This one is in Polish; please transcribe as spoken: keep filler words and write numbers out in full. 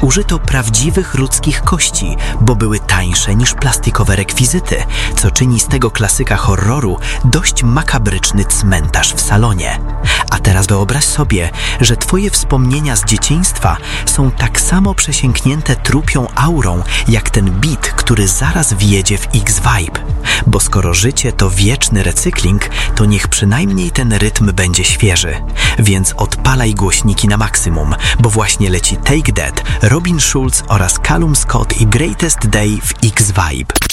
Użyto prawdziwych ludzkich kości, bo były tańsze niż plastikowe rekwizyty, co czyni z tego klasyka horroru dość makabryczny cmentarz w salonie. A teraz wyobraź sobie, że twoje wspomnienia z dzieciństwa są tak samo przesięknięte trupią aurą, jak ten beat, który zaraz wjedzie w X-Vibe. Bo skoro życie to wieczny recykling, to niech przynajmniej ten rytm będzie świeży. Więc odpalaj głośniki na maksimum, bo właśnie leci Take That, Robin Schulz oraz Callum Scott i Greatest Day w X-Vibe.